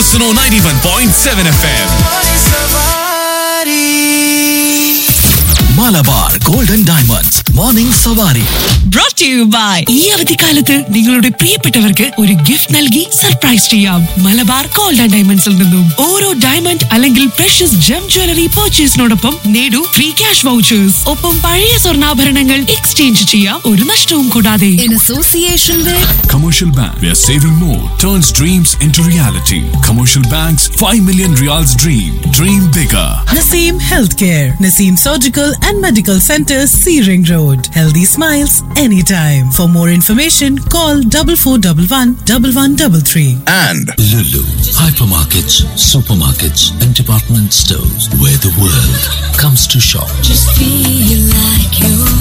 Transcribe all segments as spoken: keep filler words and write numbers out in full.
Suno ninety-one point seven F M. Malabar Golden Diamonds Morning Savari. Brought to you by ഈ അവധിക്കാലത്ത് നിങ്ങളുടെ പ്രിയപ്പെട്ടവർക്ക് ഒരു ഗിഫ്റ്റ് നൽകി സർപ്രൈസ് ചെയ്യാം. മലബാർ ഗോൾഡ് ആൻഡ് ഡയമണ്ട്സിൽ നിന്നും ഓരോ ഡയമണ്ട് അല്ലെങ്കിൽ പ്രഷ്യസ് ജം ജ്വല്ലറി പർച്ചേസിനോടൊപ്പം നേടൂ ഫ്രീ ക്യാഷ് വൗച്ചേഴ്സ്. ഒപ്പം പഴയ സ്വർണ്ണാഭരണങ്ങൾ എക്സ്ചേഞ്ച് ചെയ്യാം ഒരു നഷ്ടവും കൂടാതെ. In association with Commercial Bank, where saving more turns dreams into reality. Commercial Bank's five million Riyals dream. Dream bigger. Naseem Healthcare, Naseem Surgical and Medical Center, C Ring Road. Healthy smiles anytime. For more information, call double four double one double one double three. And Lulu, hypermarkets, supermarkets, and department stores where the world comes to shop. just feel like you're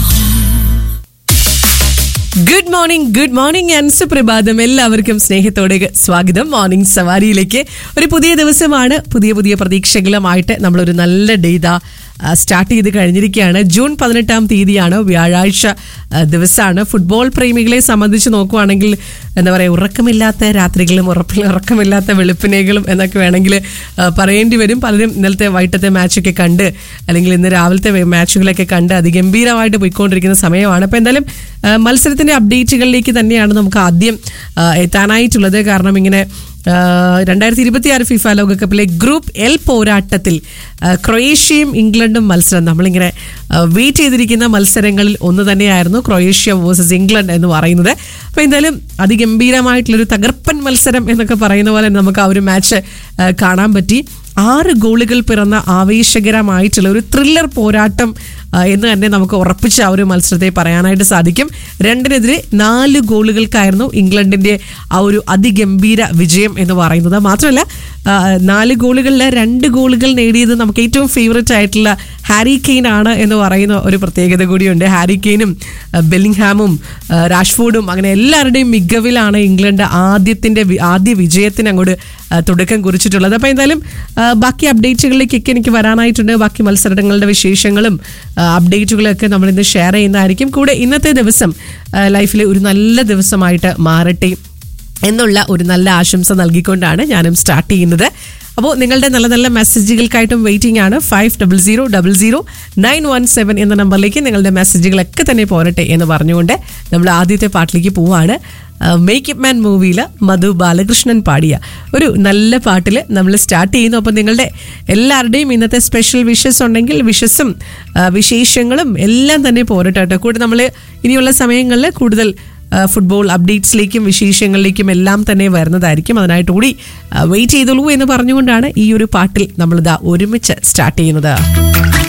good morning good morning and സുപ്രഭാതം. എല്ലാവർക്കും സ്നേഹത്തോടെ സ്വാഗതം morning സവാരിയിലേക്ക്. ഒരു പുതിയ ദിവസമാണ്, പുതിയ പുതിയ പ്രതീക്ഷകളുമായിട്ട് നമ്മളൊരു നല്ല ഡേ ഇതാ സ്റ്റാർട്ട് ചെയ്ത് കഴിഞ്ഞിരിക്കുകയാണ്. ജൂൺ പതിനെട്ടാം തീയതിയാണ്, വ്യാഴാഴ്ച ദിവസമാണ്. ഫുട്ബോൾ പ്രേമികളെ സംബന്ധിച്ച് നോക്കുവാണെങ്കിൽ എന്താ പറയുക, ഉറക്കമില്ലാത്ത രാത്രികളും ഉറപ്പിൽ ഉറക്കമില്ലാത്ത വെളുപ്പിനേകളും എന്നൊക്കെ വേണമെങ്കിൽ പറയേണ്ടി വരും. പലരും ഇന്നലത്തെ വൈകിട്ടത്തെ മാച്ചൊക്കെ കണ്ട് അല്ലെങ്കിൽ ഇന്ന് രാവിലത്തെ മാച്ചുകളൊക്കെ കണ്ട് അതിഗംഭീരമായിട്ട് പോയിക്കൊണ്ടിരിക്കുന്ന സമയമാണ്. അപ്പോൾ എന്തായാലും മത്സരത്തിൻ്റെ അപ്ഡേറ്റുകളിലേക്ക് തന്നെയാണ് നമുക്ക് ആദ്യം എത്താനായിട്ടുള്ളത്. കാരണം ഇങ്ങനെ രണ്ടായിരത്തി ഇരുപത്തി ആറ് ഫിഫ ലോകകപ്പിലെ ഗ്രൂപ്പ് എൽ പോരാട്ടത്തിൽ ക്രൊയേഷ്യയും ഇംഗ്ലണ്ടും മത്സരം നമ്മളിങ്ങനെ വെയിറ്റ് ചെയ്തിരിക്കുന്ന മത്സരങ്ങളിൽ ഒന്ന് തന്നെയായിരുന്നു ക്രൊയേഷ്യ വേഴ്സസ് ഇംഗ്ലണ്ട് എന്ന് പറയുന്നത്. അപ്പോൾ എന്തായാലും അതിഗംഭീരമായിട്ടുള്ളൊരു തകർപ്പൻ മത്സരം എന്നൊക്കെ പറയുന്ന പോലെ നമുക്ക് ആ ഒരു മാച്ച് കാണാൻ പറ്റി. ആറ് ഗോളുകൾ പിറന്ന ആവേശകരമായിട്ടുള്ള ഒരു ത്രില്ലർ പോരാട്ടം എന്ന് തന്നെ നമുക്ക് ഉറപ്പിച്ച ആ ഒരു മത്സരത്തെ പറയാനായിട്ട് സാധിക്കും. രണ്ടിനെതിരെ നാല് ഗോളുകൾക്കായിരുന്നു ഇംഗ്ലണ്ടിൻ്റെ ആ ഒരു അതിഗംഭീര വിജയം എന്ന് പറയുന്നത്. മാത്രമല്ല നാല് ഗോളുകളിൽ രണ്ട് ഗോളുകൾ നേടിയത് നമുക്ക് ഏറ്റവും ഫേവറേറ്റ് ആയിട്ടുള്ള ഹാരി കെയ്ൻ ആണ് എന്ന് പറയുന്ന ഒരു പ്രത്യേകത കൂടിയുണ്ട്. ഹാരി കെയ്നും ബെല്ലിംഗ്ഹാമും രാഷ്ഫോർഡും അങ്ങനെ എല്ലാവരുടെയും മികവിലാണ് ഇംഗ്ലണ്ട് ആദ്യത്തിൻ്റെ ആദ്യ വിജയത്തിന് അങ്ങോട്ട് തുടക്കം കുറിച്ചിട്ടുള്ളത്. അപ്പോൾ എന്തായാലും ബാക്കി അപ്ഡേറ്റുകളിലേക്കൊക്കെ എനിക്ക് വരാനായിട്ടുണ്ട്. ബാക്കി മത്സരങ്ങളുടെ വിശേഷങ്ങളും അപ്ഡേറ്റുകളൊക്കെ നമ്മളിന്ന് ഷെയർ ചെയ്യുന്നതായിരിക്കും. കൂടെ ഇന്നത്തെ ദിവസം ലൈഫിലെ ഒരു നല്ല ദിവസമായിട്ട് മാറട്ടെ എന്നുള്ള ഒരു നല്ല ആശംസ നൽകിക്കൊണ്ടാണ് ഞാനും സ്റ്റാർട്ട് ചെയ്യുന്നത്. അപ്പോൾ നിങ്ങളുടെ നല്ല നല്ല മെസ്സേജുകൾക്കായിട്ടും വെയിറ്റിംഗ് ആണ്. Five double zero double zero nine one seven എന്ന നമ്പറിലേക്ക് നിങ്ങളുടെ മെസ്സേജുകളൊക്കെ തന്നെ പോരട്ടെ എന്ന് പറഞ്ഞുകൊണ്ട് നമ്മൾ ആദ്യത്തെ പാട്ടിലേക്ക് പോവാണ്. മേക്ക് ഇറ്റ് മാൻ മൂവിയിൽ മധു ബാലകൃഷ്ണൻ പാടിയ ഒരു നല്ല പാട്ടിൽ നമ്മൾ സ്റ്റാർട്ട് ചെയ്യുന്നു. അപ്പം നിങ്ങളുടെ എല്ലാവരുടെയും ഇന്നത്തെ സ്പെഷ്യൽ വിഷസ് ഉണ്ടെങ്കിൽ വിഷസും വിശേഷങ്ങളും എല്ലാം തന്നെ പോരട്ടെ കേട്ടോ. കൂടെ നമ്മൾ ഇനിയുള്ള സമയങ്ങളിൽ കൂടുതൽ ഫുട്ബോൾ അപ്ഡേറ്റ്സിലേക്കും വിശേഷങ്ങളിലേക്കും എല്ലാം തന്നെ വരുന്നതായിരിക്കും. അതിനായിട്ട് കൂടി വെയിറ്റ് ചെയ്തോളൂ എന്ന് പറഞ്ഞുകൊണ്ടാണ് ഈ ഒരു പാട്ടിൽ നമ്മളിതാ ഒരുമിച്ച് സ്റ്റാർട്ട് ചെയ്യുന്നത്.